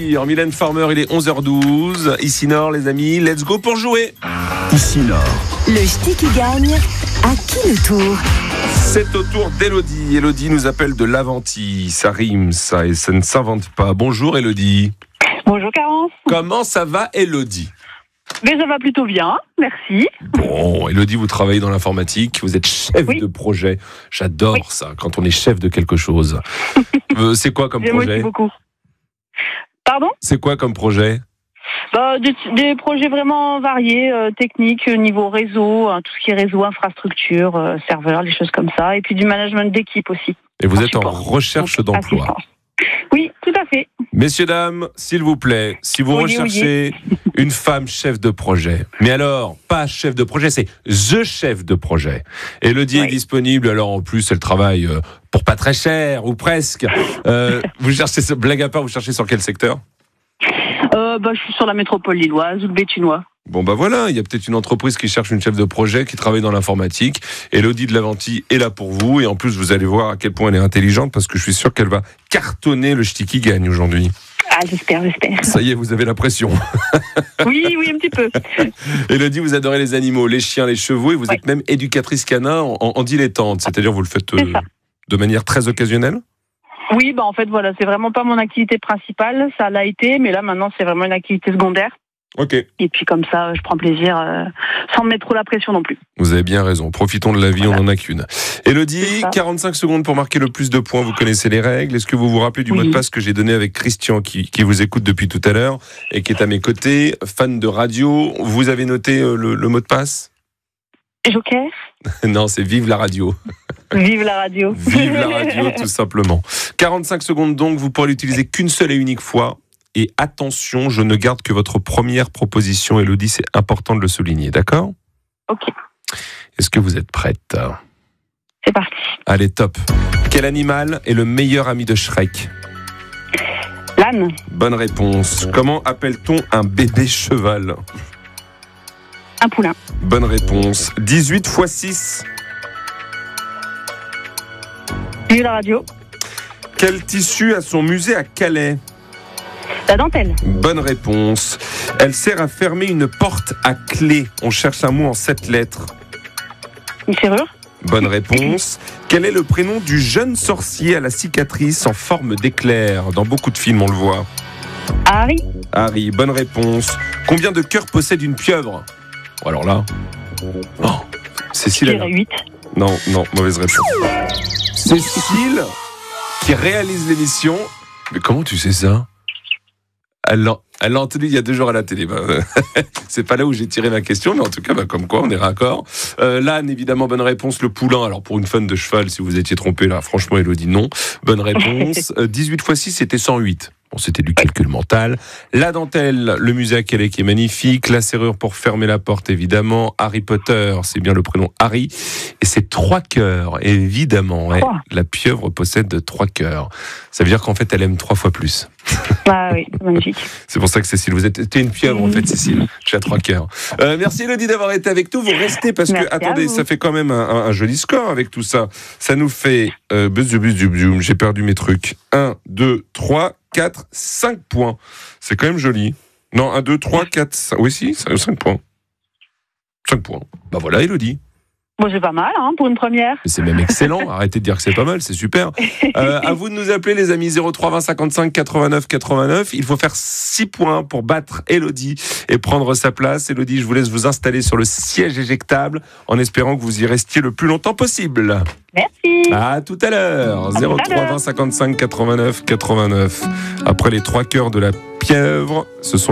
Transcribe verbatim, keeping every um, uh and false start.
plaisir. Mylène Farmer, il est onze heures douze. Ici Nord, les amis, let's go pour jouer. Ici Nord. Le ch'ti qui gagne, à qui le tour? C'est au tour d'Élodie. Élodie nous appelle de l'Aventie. Ça rime, ça, et ça ne s'invente pas. Bonjour Élodie. Bonjour Carence. Comment ça va Élodie? Mais ça va plutôt bien, merci. Bon, Élodie, vous travaillez dans l'informatique, vous êtes chef Oui. de projet. J'adore Oui. ça, quand on est chef de quelque chose. euh, c'est quoi comme J'aime aussi projet? beaucoup. Pardon? C'est quoi comme projet? Bah, des, des projets vraiment variés, euh, techniques, euh, niveau réseau, hein, tout ce qui est réseau, infrastructure, euh, serveur, des choses comme ça. Et puis du management d'équipe aussi. Et vous En êtes en support. recherche Donc, d'emploi. assistance. Oui, tout à fait. Messieurs, dames, s'il vous plaît, si vous Oui, recherchez une femme chef de projet, mais alors, pas chef de projet, c'est THE chef de projet. Élodie Oui. est disponible, alors en plus, elle travaille euh, pour pas très cher, ou presque. Euh, vous cherchez, blague à part, vous cherchez sur quel secteur? Euh, bah, je suis sur la métropole lilloise ou le Béthunois. Bon bah voilà, il y a peut-être une entreprise qui cherche une chef de projet qui travaille dans l'informatique. Élodie de l'Aventie est là pour vous, et en plus vous allez voir à quel point elle est intelligente, parce que je suis sûr qu'elle va cartonner le ch'ti qui gagne aujourd'hui. Ah, j'espère, j'espère. Ça y est, vous avez la pression. Oui, oui, un petit peu. Élodie, vous adorez les animaux, les chiens, les chevaux, et vous Oui. êtes même éducatrice canin en, en dilettante, c'est-à-dire vous le faites euh, C'est ça. de manière très occasionnelle? Oui, bah en fait, voilà, c'est vraiment pas mon activité principale. Ça l'a été, mais là, maintenant, c'est vraiment une activité secondaire. Ok, Et puis comme ça, je prends plaisir euh, sans me mettre trop la pression non plus. vous avez bien raison, profitons de la vie, Voilà. on n'en a qu'une. C'est Élodie, ça. quarante-cinq secondes pour marquer le plus de points, vous connaissez les règles. Est-ce que vous vous rappelez du Oui. mot de passe que j'ai donné avec Christian qui, qui vous écoute depuis tout à l'heure et qui est à mes côtés, fan de radio? Vous avez noté euh, le, le mot de passe? Joker, Non, c'est vive la radio. vive la radio. Vive la radio, tout simplement. quarante-cinq secondes donc, vous pourrez l'utiliser qu'une seule et unique fois. Et attention, je ne garde que votre première proposition, Élodie, c'est important de le souligner, d'accord? Ok, Est-ce que vous êtes prête? c'est parti. Allez, top. Quel animal est le meilleur ami de Shrek? L'âne, Bonne réponse. Comment appelle-t-on un bébé cheval? un poulain, Bonne réponse. dix-huit fois six. vive la radio. Quel tissu a son musée à Calais? La dentelle, Bonne réponse. Elle sert à fermer une porte à clé. On cherche un mot en sept lettres. une serrure, Bonne réponse. Quel est le prénom du jeune sorcier à la cicatrice en forme d'éclair? Dans beaucoup de films, on le voit. Harry, Harry, bonne réponse. Combien de cœurs possède une pieuvre? Alors là... Oh, je Cécile... dirais elle- huit. Non, non, mauvaise réponse. Cécile, qui réalise l'émission... Mais comment tu sais ça? Elle l'a, elle l'a entendu il y a deux jours à la télé. Bah, euh, c'est pas là où j'ai tiré ma question, mais en tout cas, bah, comme quoi, on est raccord. Euh, l'âne, évidemment, bonne réponse. Le poulain, alors pour une fan de cheval, si vous étiez trompé, là, franchement, Élodie, non. Bonne réponse. Euh, dix-huit fois six, c'était cent huit. Bon, c'était du calcul mental. La dentelle, le musée à Calais qui est magnifique. La serrure pour fermer la porte, évidemment. Harry Potter, c'est bien le prénom Harry. Et c'est trois cœurs, évidemment. Ouais. Trois. La pieuvre possède trois cœurs. Ça veut dire qu'en fait, elle aime trois fois plus. Ah oui, c'est magnifique. C'est pour ça que Cécile, vous êtes t'es une pieuvre en fait, Cécile. Tu as trois cœurs. Euh, merci Élodie d'avoir été avec nous. Vous restez parce Merci que, à attendez, vous. ça fait quand même un, un- un joli score avec tout ça. Ça nous fait, euh, buzz, buzz, buzz, buzz, j'ai perdu mes trucs. un, deux, trois, quatre, cinq points. C'est quand même joli. Non, un, deux, trois, quatre, cinq. Oui, si, cinq points. cinq points. Bah voilà, Élodie. Bon, c'est pas mal, hein, pour une première. Mais c'est même excellent. Arrêtez de dire que c'est pas mal, c'est super. Euh, à vous de nous appeler, les amis. zéro trois vingt cinquante-cinq quatre-vingt-neuf quatre-vingt-neuf. Il faut faire six points pour battre Élodie et prendre sa place. Élodie, je vous laisse vous installer sur le siège éjectable en espérant que vous y restiez le plus longtemps possible. Merci. À tout à l'heure. À tout à zéro trois vingt cinquante-cinq quatre-vingt-neuf quatre-vingt-neuf. Après les trois cœurs de la pieuvre, ce sont